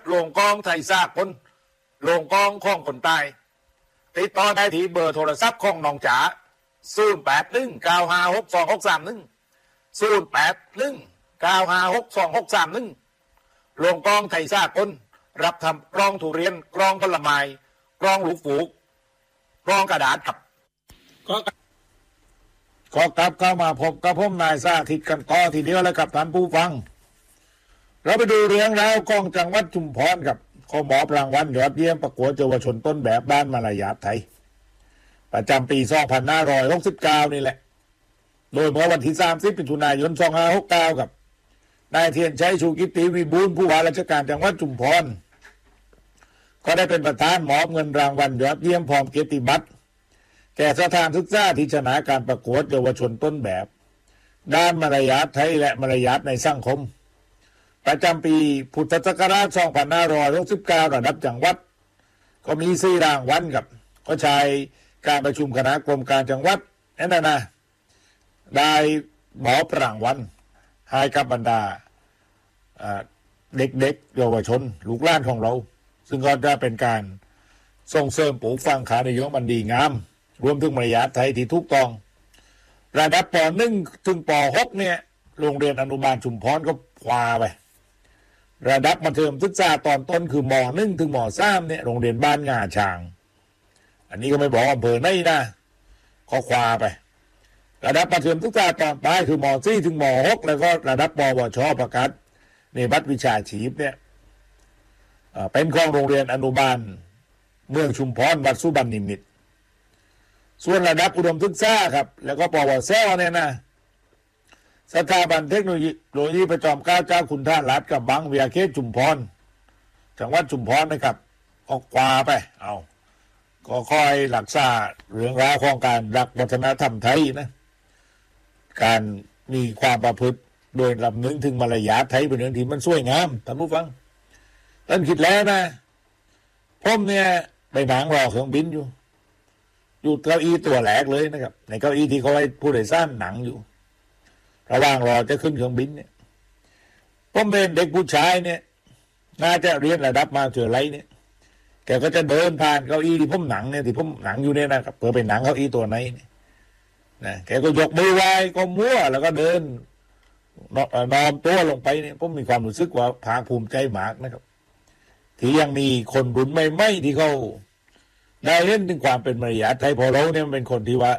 โรงกองไทยซากคนโรงกองของคนตายติดต่อได้ที่เบอร์โทรศัพท์ของน้องจ๋า0819562631 0819562631โรงกองไทยซากคนรับทำกล้องทุเรียนกล้องผลไม้กล้องลูกฝูกกล้องกระดาษครับก็กลับเข้ามาพบกับผมนายสาธิตกันต่อทีเดียวแล้วกับท่านผู้ฟังเราไปดูเรื่องราวกองจังหวัดชุมพรกับขอมอบรางวัลยอดเยี่ยมประกวดเยาวชนต้นแบบบ้านมารยาทไทยประจำปี2569นี่แหละโดยเมื่อวันที่30มิถุนายน2569กับนายเทียนชัยชูกิติวิบูลย์ผู้ว่าราชการจังหวัดชุมพรก็ได้เป็นประธานมอบเงินรางวัลยอดเยี่ยมพร้อมเกียรติบัตรแก่สถานศึกษาที่ชนะการประกวดเยาวชนต้นแบบด้านมารยาทไทยและมารยาทในสังคมประจำปีพุทธศักราช2569ระดับจังหวัดก็มี4รางวัลกับก็ใช้การประชุมคณะกรรมการจังหวัดนั่นนะได้มอบรางวัลให้กับบรรดาเด็กๆเยาวชนลูกหลานของเราซึ่งก็จะเป็นการส่งเสริมปลูกฝังค่านิยมอันดีงามรวมถึงมารยาทไทยที่ถูกต้องระดับป .1 ถึงป .6 เนี่ยโรงเรียนอนุบาลชุมพรก็คว้าไประดับมัธยมศึกษาตอนต้นคือม .1 ถึงม .3 เนี่ยโรงเรียนบ้านงาช้างอันนี้ก็ไม่บอกอำเภอไหนนะก็คว้าไประดับมัธยมศึกษาตอนปลายคือม .4 ถึงม .6 แล้วก็ระดับปวชประกาศในบัตรวิชาชีพเนี่ยเป็นของโรงเรียนอนุบาลเมืองชุมพรวัดสุบรรณนิมิตรส่วนระดับอุดมศึกษาครับแล้วก็ปวสเนี่ยนะสถาบันเทคโนโลยีประจอมเกล้าเจ้าคุณท่านรัฐกับบังวิทยาเขตชุมพรจังหวัดชุมพรนะครับก็คว้าไปเอาก็คอยหลักษาเรื่องราวของการรักวัฒนธรรมไทยนะการมีความประพฤติโดยลำนึกถึงมารยาทไทยเป็นเรื่องที่มันสวยงามท่านผู้ฟังท่านคิดแล้วนะผมเนี่ยไปหนังรอเครื่องบินอยู่เก้าอี้ตัวแหลกเลยนะครับในเก้าอี้ที่เขาให้ผู้โดยสารหนังอยู่ระหว่างรอจะขึ้นเครื่องบินเนี่ยผมเป็นเด็กผู้ชายเนี่ยน่าจะเรียนระดับมาเจอไรเนี่ยแกก็จะเดินผ่านเก้าอี้ที่ผมหนังเนี่ยที่ผมหนังอยู่เนี่ยนะครับเพื่อไปหนังเก้าอี้ตัวไหนเนี่ยนะแกก็ยกมือไหว้ก็มั่วแล้วก็เดินนอมตัวลงไปเนี่ยผมมีความรู้สึกว่าภาคภูมิใจมากนะครับที่ยังมีคนรุ่นใหม่ๆที่เขาได้เล่นถึงความเป็นมารยาทไทยพอเราเนี่ยมันเป็นคนที่ว่า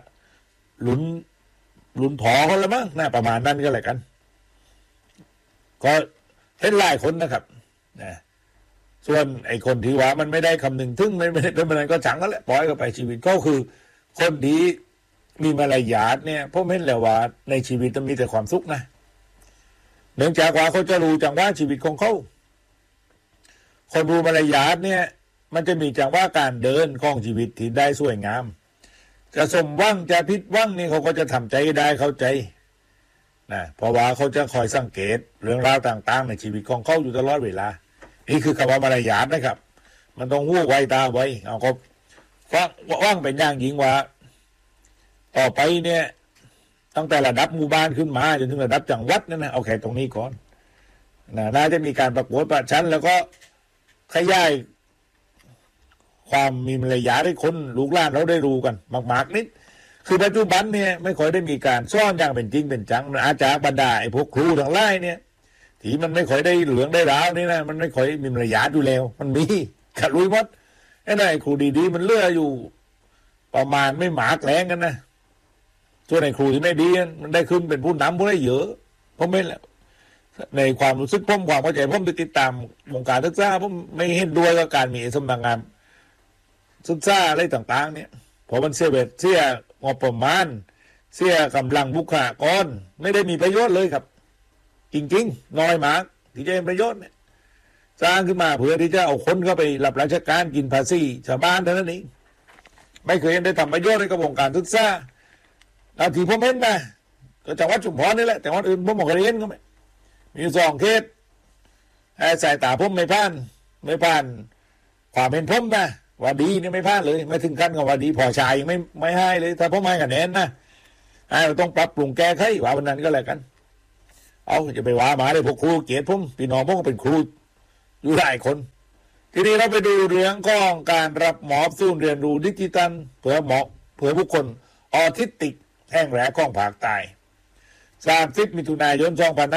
รุ่นพอเขาแล้วมั้งน่าประมาณนั้นก็แล้วกันก็เห็นหลายคนนะครับนะส่วนไอ้คนที่ว่ามันไม่ได้คำนึงถึงไม่ได้เป็นอะไรก็จังก็แหละปล่อยก็ไปชีวิตก็คือคนที่มีมารยาทเนี่ยผมเห็นแล้วว่าในชีวิตต้องมีแต่ความสุขนะเนื่องจากว่าเขาจะรู้จังว่าชีวิตของเขาคนรู้มารยาทเนี่ยมันจะมีจังว่าการเดินของชีวิตที่ได้สวยงามจะสมหวังจะผิดหวังนี่เขาก็จะทำใจได้เข้าใจนะเพราะว่าเขาจะคอยสังเกตเรื่องราวต่างๆในชีวิตของเขาอยู่ตลอดเวลานี่คือคำว่ามารยาทนะครับมันต้องหู้ไวตาไวเอาก็ว่างเป็นอย่างยิ่งว่าต่อไปเนี่ยตั้งแต่ระดับหมู่บ้านขึ้นมาจนถึงระดับจังหวัดนั่นนะเอาแค่ตรงนี้ก่อนน่าจะมีการประกวดประชันแล้วก็ขยายความมีมารยาทให้คนลูกหลานเราได้รู้กันมากๆนิดคือปัจจุบันเนี่ยไม่ค่อยได้มีการสอนอย่างเป็นจริงเป็นจังมันอาจจะบรรดาไอ้พวกครูทั้งหลายเนี่ยที่มันไม่ค่อยได้เหลืองได้ราวนี่นะมันไม่ค่อยมีมารยาทอยู่แล้วมันมีขัดลุยมดไอ้นายครูดีๆมันเลื่ออยู่ประมาณไม่หมากแรงกันนะส่วนไอ้ครูที่ไม่ดีมันได้ขึ้นเป็นผู้นำผู้ได้เยอะผมไม่แล้วในความรู้สึกผมความเข้าใจผมติดตามวงการศึกษาผมไม่เห็นด้วยกับการมีสำนักงานศึกษาอะไรต่างๆเนี่ยพอมันเสียงบประมาณเสียกำลังบุคลากรไม่ได้มีประโยชน์เลยครับจริงๆน้อยมากที่จะเป็นประโยชน์เนี่ยสร้างขึ้นมาเพื่อที่จะเอาคนเข้าไปรับราชการกินภาษีชาวบ้านเท่านั้นเองไม่เคยได้ทำประโยชน์ในกระบวนการศึกษาที่ผมเห็นนะก็จังหวัดชุมพรนี่แหละแต่ว่าอื่นผมบอกเรียนก็ไม่มี2 เขตสายตาผมไม่ผ่านความเป็นผมนะว่าดีเนี่ยไม่พลาดเลยไม่ถึงขั้นกับว่าดีพอชายยังไม่ให้เลยถ้าผมให้คะแนนนะเราต้องปรับปรุงแก้ไขว่าวันนั้นก็แล้วกันเอาจะไปว่ามาเลยพวกครูเกียรติผมพี่น้องผมก็เป็นครูอยู่หลายคนทีนี้เราไปดูเรื่องของการรับมอบศูนย์เรียนรู้ดิจิทัลเพื่อบุคคลออทิสติกแห่งแรกของภาคใต้30 มิถุนายน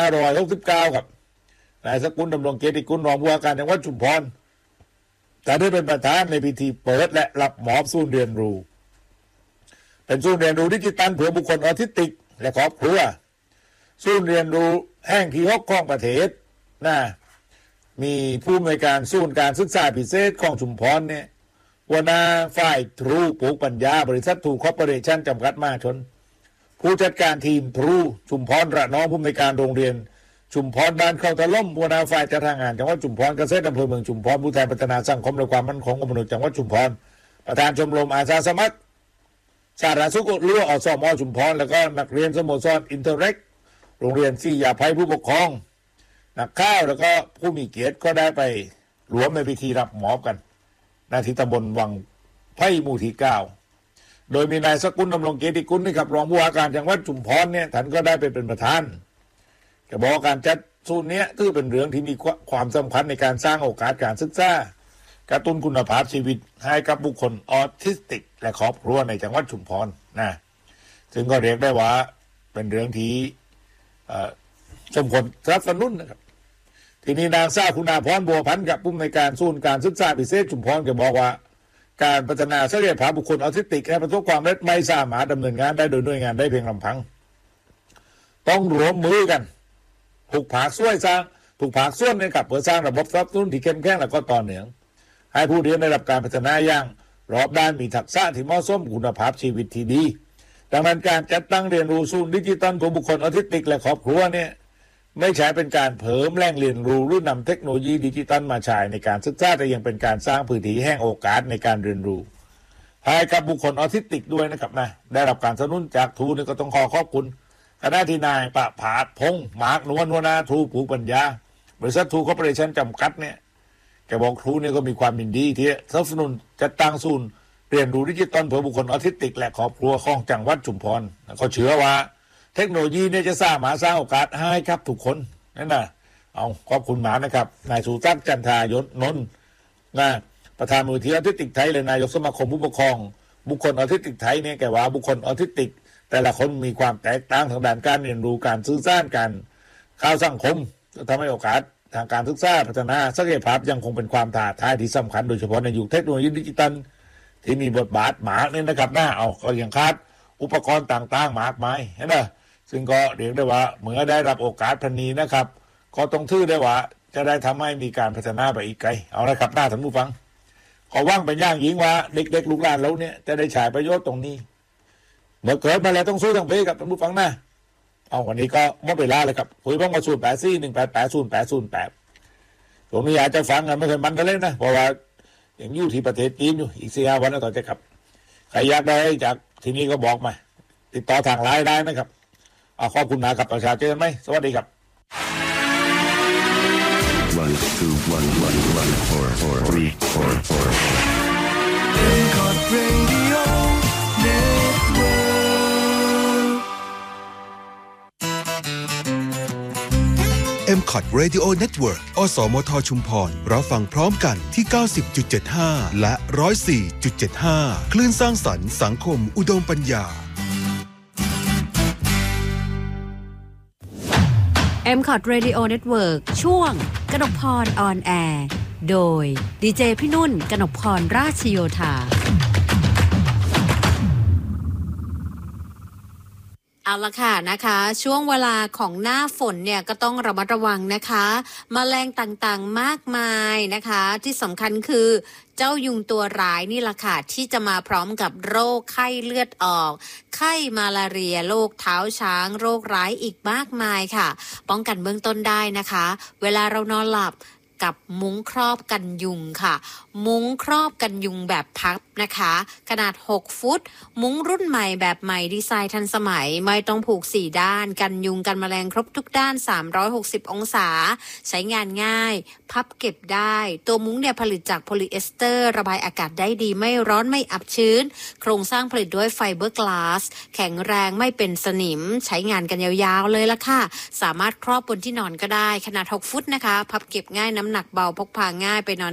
2569 ครับนายสกุลดำรงเกียรติกุลรองผู้ว่าการจังหวัดชุมพรจะได้เป็นประธานในพิธีเปิดและรับมอบศูนย์เรียนรู้เป็นศูนย์เรียนรู้ดิจิทัลเพื่อบุคคลออทิสติกและครอบครัวศูนย์เรียนรู้แห่งที่6ของประเทศนะมีผู้อำนวยการศูนย์การศึกษาพิเศษของชุมพรเนี่ยหัวหน้าฝ่ายทรูปลูกปัญญาบริษัททรูคอร์ปอเรชั่นจำกัดมหาชนผู้จัดการทีมทรูชุมพรระนองผู้อำนวยการโรงเรียนชุมพรบ้านเข้าตะล่มหัวหน้าฝ่ายจัดทางงานจังหวัดชุมพรเกษตรอำเภอเมืองชุมพรผู้แทนพัฒนาสังคมและความมั่นคงของมนุษย์จังหวัดชุมพรประธานชมรมอาสาสมัครสาธารณสุขรั้วอสม.ชุมพรแล้วก็นักเรียนสโมสรอินเตอร์เรกโรงเรียนสี่ยาภัยผู้ปกครองนักข่าวแล้วก็ผู้มีเกียรติก็ได้ไปรวมในพิธีรับมอบกันณที่ตำบลวังไผ่หมู่ที่9โดยมีนายสกุลดำรงเกียรติกุลนะครับรองผู้ว่าการจังหวัดชุมพรเนี่ยท่านก็ได้ไปเป็นประธานแกบอกการจัดศูนย์นี้ถือเป็นเรื่องที่มีความสำคัญในการสร้างโอกาสการศึกษากระตุ้นคุณภาพชีวิตให้กับบุคคลออทิสติกและครอบครัวในจังหวัดชุมพรนะซึ่งก็เรียกได้ว่าเป็นเรื่องที่สมควรสนับสนุนนะครับทีนี้นางสาวคุณาพรบัวพันธ์กับผู้อำนวยการศูนย์การศึกษาพิเศษชุมพรก็บอกว่าการพัฒนาศักยภาพบุคคลออทิสติกให้ประสบความสำเร็จไม่สามารถดำเนินงานได้โดยหน่วยงานได้เพียงลำพังต้องร่วมมือกันถูกภาคส่วนในกับเพื่อสร้างระบบสนับสนุนที่เข้มแข็งและก็ต่อเนื่องให้ผู้เรียนได้รับการพัฒนาอย่างรอบด้านมีทักษะที่เหมาะสมคุณภาพชีวิตที่ดีดังนั้นการจัดตั้งเรียนรู้ศูนย์ดิจิทัลของบุคคลออทิสติกและครอบครัวเนี่ยไม่ใช่เป็นการเพิ่มแหล่งเรียนรู้หรือนำเทคโนโลยีดิจิทัลมาใช้ในการศึกษาแต่ยังเป็นการสร้างพื้นที่แห่งโอกาสในการเรียนรู้ให้กับบุคคลออทิสติกด้วยนะครับนะได้รับการสนับสนุนจากทูนี่ก็ต้องขอบคุณคณะที่นายประภาสพงษ์หมากนวลหัวหน้าทูผูปัญญาบริษัททูคอร์ปอเรชั่นจำกัดเนี่ยแกบอกทูนี่ก็มีความยินดีที่สนับสนุนจัดตั้งศูนย์เรียนรู้ดิจิทัลเพื่อบุคคลออทิสติกและครอบครัวของจังหวัดชุมพรเขาเชื่อว่าเทคโนโลยีเนี่ยจะสามารถสร้างโอกาสให้ครับทุกคนนั่นนะเอาขอบคุณหมานะครับนายสุทัศน์จันทายศนนท์นะประธานมูลนิธิออทิสติกไทยและนายกสมาคมผู้ปกครองบุคคลออทิสติกไทยเนี่ยแกว่าบุคคลออทิสติกแต่ละคนมีความแตกต่างทางด้านการเรียนรู้การสื่อสารการเข้าสังคมทำให้โอกาสทางการศึกษาพัฒนาศักยภาพยังคงเป็นความท้าทายที่สำคัญโดยเฉพาะในยุคเทคโนโลยีดิจิทัลที่มีบทบาทหมากเนี่ยนะครับเอาก็ยังคาดอุปกรณ์ต่างๆมากมายเห็นไหมซึ่งก็เรียกได้ว่าเมื่อได้รับโอกาสพันนี้นะครับก็ต้องถือได้ว่าจะได้ทำให้มีการพัฒนาไปอีกไกลเอาละครับท่านผู้ฟังขอว่างเป็นย่างยิงว่าเด็กๆลูกหลานเราเนี่ยจะได้ใช้ประโยชน์ตรงนี้เมื่อเกิดมาแล้วต้องสู้ทั้งปีกับท่านผู้ฟังนะเอาวันนี้ก็หมดเวลาเลยครับคุยพ้องมา084188088ผมนี่อยากจะฟังกันไม่เคยมันกันเลยนะเพราะว่าอย่างอยู่ที่ประเทศจีนอยู่อีก4 วันแล้วต่อจะครับใครอยากได้จากที่นี่ก็บอกมาติดต่อทางไลน์ได้นะครับขอบคุณนะครับประชาชนไหมสวัสดีครับ 1 2 1 1 1 4 4 3 4 MCOT Radio Network อสมทชุมพรรับฟังพร้อมกันที่ 90.75 และ 104.75 คลื่นสร้างสรรค์สังคมอุดมปัญญา MCOT Radio Network ช่วงกนกพรออนแอร์โดยดีเจพี่นุ่นกนกพรราชโยธาเอาละค่ะนะคะช่วงเวลาของหน้าฝนเนี่ยก็ต้องระมัดระวังนะคะแมลงต่างๆมากมายนะคะที่สำคัญคือเจ้ายุงตัวร้ายนี่แหละค่ะที่จะมาพร้อมกับโรคไข้เลือดออกไข้มาลาเรียโรคเท้าช้างโรคร้ายอีกมากมายค่ะป้องกันเบื้องต้นได้นะคะเวลาเรานอนหลับกับมุ้งครอบกันยุงค่ะมุ้งครอบกันยุงแบบพับนะคะขนาด6 ฟุตมุ้งรุ่นใหม่แบบใหม่ดีไซน์ทันสมัยไม่ต้องผูก4 ด้านกันยุงกันแมลงครบทุกด้าน360 องศาใช้งานง่ายพับเก็บได้ตัวมุ้งเนี่ยผลิตจากโพลีเอสเตอร์ระบายอากาศได้ดีไม่ร้อนไม่อับชื้นโครงสร้างผลิตด้วยไฟเบอร์กลาสแข็งแรงไม่เป็นสนิมใช้งานกันยาวๆเลยละค่ะสามารถครอบบนที่นอนก็ได้ขนาด6 ฟุตนะคะพับเก็บง่ายน้ำหนักเบาพกพาง่ายไปนอน